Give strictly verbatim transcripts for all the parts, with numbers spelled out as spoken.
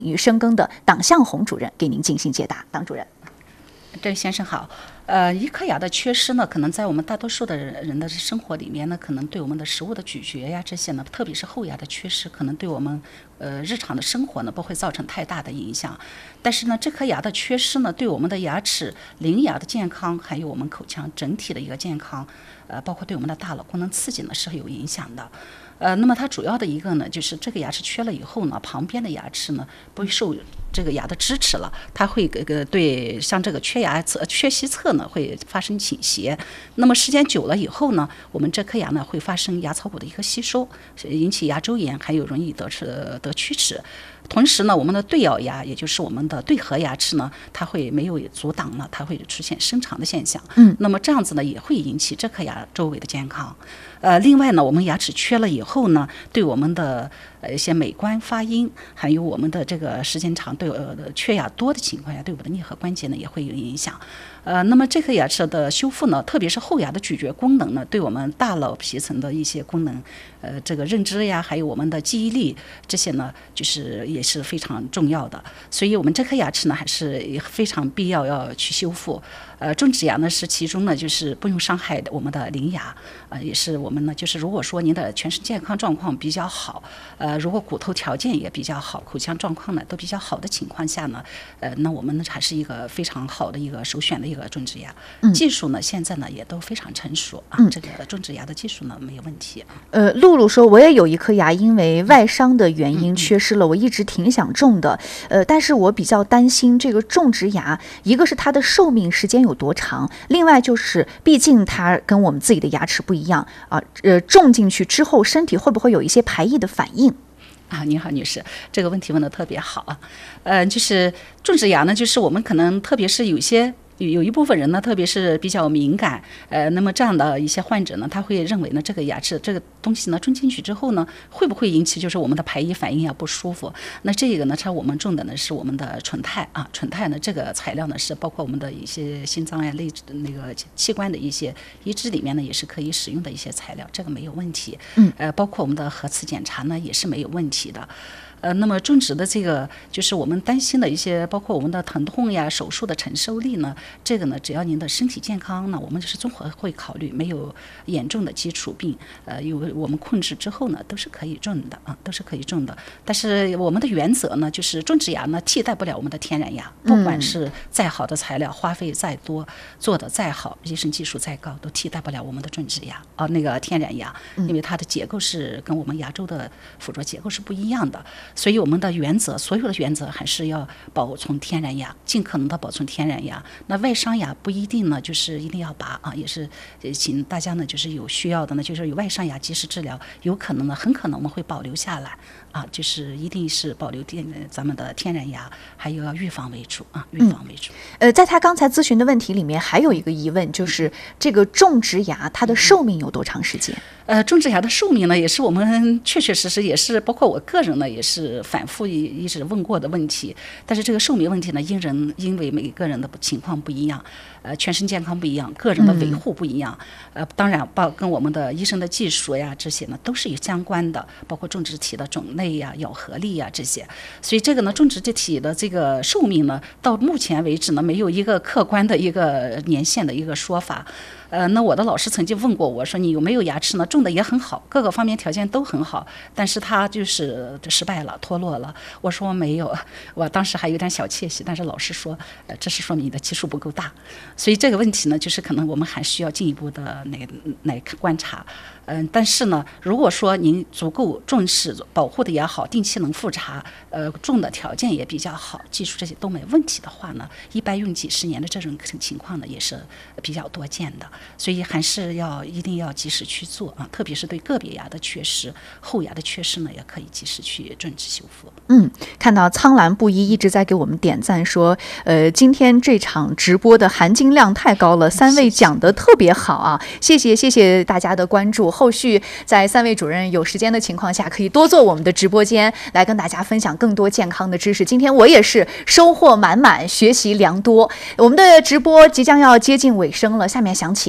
与深耕的党向红主任给您进行解答。党主任。 这位先生好，呃，一颗牙的缺失呢，可能在我们大多数的人的生活里面呢，可能对我们的食物的咀嚼呀这些呢，特别是后牙的缺失，可能对我们呃日常的生活呢不会造成太大的影响。但是呢，这颗牙的缺失呢，对我们的牙齿、邻牙的健康，还有我们口腔整体的一个健康，呃，包括对我们的大脑功能刺激呢是有影响的。呃，那么它主要的一个呢，就是这个牙齿缺了以后呢，旁边的牙齿呢不会受这个牙的支持了，它会这个对像这个缺牙侧、缺息侧呢会发生倾斜。那么时间久了以后呢，我们这颗牙呢会发生牙槽骨的一个吸收，引起牙周炎，还有容易得齿得龋齿。同时呢，我们的对咬牙，也就是我们的对合牙齿呢，它会没有阻挡了，它会出现伸长的现象。嗯，那么这样子呢，也会引起这颗牙周围的健康。呃，另外呢，我们牙齿缺了以后呢，对我们的呃一些美观、发音，还有我们的这个时间长对呃缺牙多的情况下，对我们的颞颌关节呢也会有影响。呃，那么这颗牙齿的修复呢，特别是后牙的咀嚼功能呢，对我们大脑皮层的一些功能，呃，这个认知呀，还有我们的记忆力这些呢，就是也是非常重要的。所以我们这颗牙齿呢，还是非常必要要去修复。呃，种植牙呢是其中呢，就是不用伤害我们的邻牙，呃，也是我们呢，就是如果说您的全身健康状况比较好，呃，如果骨头条件也比较好，口腔状况呢都比较好的情况下呢，呃，那我们呢还是一个非常好的一个首选的一个种植牙。嗯、技术呢现在呢也都非常成熟啊，嗯、这个种植牙的技术呢没有问题。 呃，露露说，我也有一颗牙因为外伤的原因缺失了，我一直挺想种的，呃，但是我比较担心这个种植牙，一个是它的寿命时间有多长，另外就是毕竟它跟我们自己的牙齿不一样啊，呃，种进去之后身体会不会有一些排异的反应？ 啊，您好，女士，这个问题问得特别好啊。呃，就是种植牙呢，就是我们可能特别是有些。有一部分人呢，特别是比较敏感，呃，那么这样的一些患者呢，他会认为呢，这个牙齿这个东西呢，种进去之后呢，会不会引起就是我们的排异反应啊不舒服？那这个呢，它我们种的呢是我们的纯钛啊，纯钛呢这个材料呢是包括我们的一些心脏呀、类那个器官的一些移植里面呢也是可以使用的一些材料，这个没有问题。嗯，呃，包括我们的核磁检查呢也是没有问题的。呃，那么种植的这个就是我们担心的一些，包括我们的疼痛呀、手术的承受力呢，这个呢，只要您的身体健康呢，我们是综合会考虑，没有严重的基础病，呃，有我们控制之后呢，都是可以种的啊，都是可以种的。但是我们的原则呢，就是种植牙呢替代不了我们的天然牙，不管是再好的材料，花费再多，做的再好，医生技术再高，都替代不了我们的种植牙啊，那个天然牙，因为它的结构是跟我们牙周的附着结构是不一样的。所以我们的原则，所有的原则还是要保存天然牙，尽可能的保存天然牙。那外伤牙不一定呢，就是一定要拔啊，也是请大家呢，就是有需要的呢，就是有外伤牙及时治疗，有可能呢，很可能我们会保留下来啊，就是一定是保留天咱们的天然牙，还有要预防为主啊，预防为主。 嗯、呃，在他刚才咨询的问题里面，还有一个疑问，就是这个种植牙它的寿命有多长时间？ 呃，种植牙的寿命呢，也是我们确确实实也是包括我个人呢，也是反复一一直问过的问题。但是这个寿命问题呢，因人因为每个人的情况不一样，呃，全身健康不一样，个人的维护不一样，嗯、呃，当然包跟我们的医生的技术呀这些呢都是有相关的，包括种植体的种类呀、咬合力呀这些。所以这个呢，种植体的这个寿命呢，到目前为止呢，没有一个客观的一个年限的一个说法。呃，那我的老师曾经问过我说，你有没有牙齿呢？种的也很好，各个方面条件都很好，但是他就是失败了，脱落了。我说没有，我当时还有点小窃喜，但是老师说，呃，这是说明你的基数不够大，所以这个问题呢，就是可能我们还需要进一步的来来观察。嗯、呃，但是呢，如果说您足够重视保护的也好，定期能复查，呃，种的条件也比较好，技术这些都没问题的话呢，一般用几十年的这种情况呢，也是比较多见的。所以还是要一定要及时去做啊，特别是对个别牙的缺失、后牙的缺失呢，也可以及时去种植修复。 嗯，看到苍蓝不一一直在给我们点赞说，呃，今天这场直播的含金量太高了，三位讲得特别好啊，谢谢谢谢大家的关注。后续在三位主任有时间的情况下，可以多做我们的直播间，来跟大家分享更多健康的知识。今天我也是收获满满，学习良多。我们的直播即将要接近尾声了，下面想请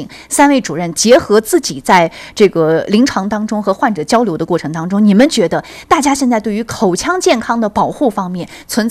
请三位主任结合自己在这个临床当中和患者交流的过程当中，你们觉得大家现在对于口腔健康的保护方面存在